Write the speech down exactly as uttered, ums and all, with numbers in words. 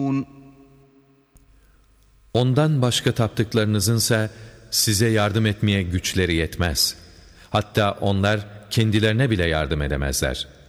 Ondan başka taptıklarınızınsa size yardım etmeye güçleri yetmez. Hatta onlar kendilerine bile yardım edemezler.